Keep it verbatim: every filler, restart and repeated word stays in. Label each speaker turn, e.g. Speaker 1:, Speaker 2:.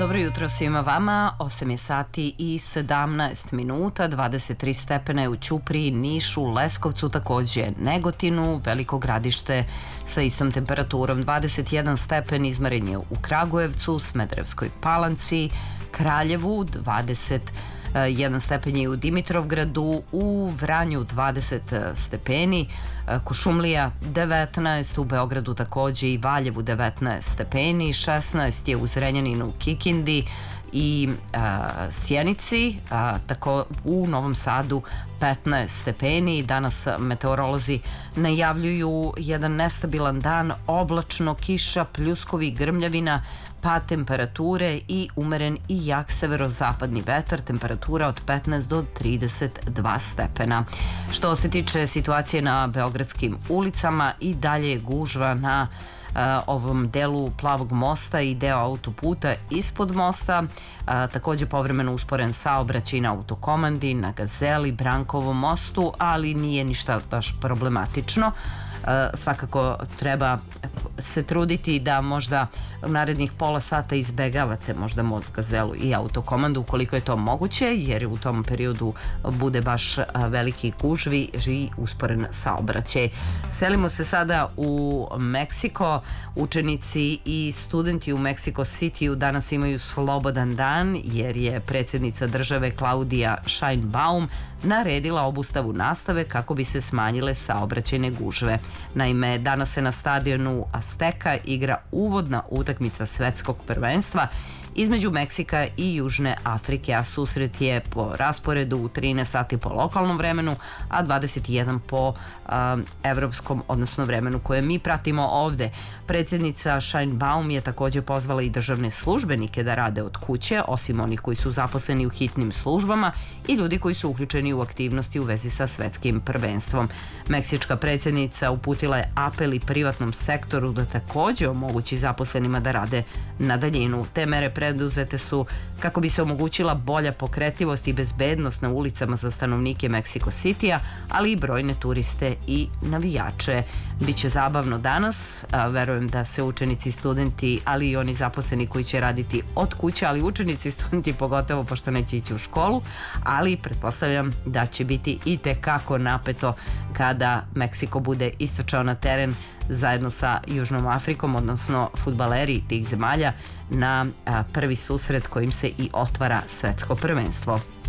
Speaker 1: Dobro jutro svima vama, osam je sati i sedamnaest minuta, dvadeset tri stepena je u Ćupriji, Nišu, Leskovcu, takođe Negotinu, Veliko Gradište sa istom temperaturom, dvadeset jedan stepen izmeren je u Kragujevcu, Smederevskoj Palanci, Kraljevu, dvadeset jedan stepen je u Dimitrovgradu, u Vranju dvadeset stepeni, Kuršumlija devetnaest, u Beogradu takođe i Valjevu devetnaest stepeni, šesnaest je u Zrenjaninu, Kikindi i a, Sjenici, a, tako u Novom Sadu petnaest stepeni. Danas meteorolozi najavljuju jedan nestabilan dan, oblačno, kiša, pljuskovi, grmljavina, pad temperature i umeren i jak severozapadni vetar, temperatura od petnaest do trideset dva stepena. Što se tiče situacije na beogradskim ulicama, i dalje je gužva na a, ovom delu Plavog mosta i deo autoputa ispod mosta, a, takođe povremeno usporen saobraćaj na Autokomandi, na Gazeli, Brankovom mostu, ali nije ništa baš problematično. Svakako treba se truditi da možda u narednih pola sata izbegavate možda most, Gazelu i Autokomandu ukoliko je to moguće, jer u tom periodu bude baš veliki gužvi i usporen saobraćaj. Selimo se sada u Meksiko. Učenici i studenti u Meksiko Cityu danas imaju slobodan dan jer je predsjednica države Klaudija Šajnbaum naredila obustavu nastave kako bi se smanjile saobraćajne gužve. Naime, danas se na stadionu Azteca igra uvodna utakmica svetskog prvenstva između Meksika i Južne Afrike, a susret je po rasporedu u trinaest sati po lokalnom vremenu, a dvadeset jedan po um, evropskom, odnosno vremenu koje mi pratimo ovde. Predsjednica Šajnbaum je takođe pozvala i državne službenike da rade od kuće, osim onih koji su zaposleni u hitnim službama i ljudi koji su uključeni u aktivnosti u vezi sa svetskim prvenstvom. Meksička predsjednica uputila je apel i privatnom sektoru da takođe omogući zaposlenima da rade na daljinu. Te mere preduzete su kako bi se omogućila bolja pokretljivost i bezbednost na ulicama za stanovnike Meksiko Citya, ali i brojne turiste i navijače. Biće zabavno danas, a, verujem da se učenici, studenti, ali i oni zaposleni koji će raditi od kuće, ali učenici i studenti pogotovo pošto neće ići u školu, ali pretpostavljam da će biti i tekako napeto kada Meksiko bude istočao na teren zajedno sa Južnom Afrikom, odnosno fudbaleri tih zemalja, na a, prvi susret kojim se i otvara svetsko prvenstvo.